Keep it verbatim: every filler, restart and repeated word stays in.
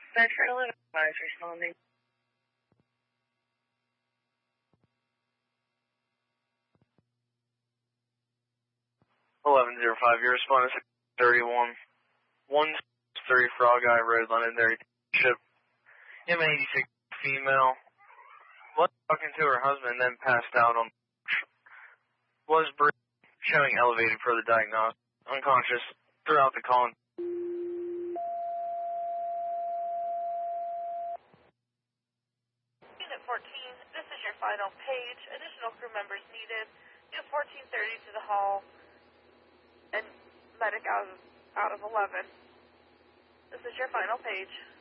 Bedford eleven five is responding. eleven oh five, you're responding to thirty-one. one thirty Frog Eye Road, Londonderry Ship. M eighty-six female. Was talking to her husband, then passed out on. Was breathing, showing elevated for the diagnosis. Unconscious throughout the call. Unit fourteen, this is your final page. Additional crew members needed. Unit fourteen thirty to the hall. And medic out of, out of eleven. This is your final page.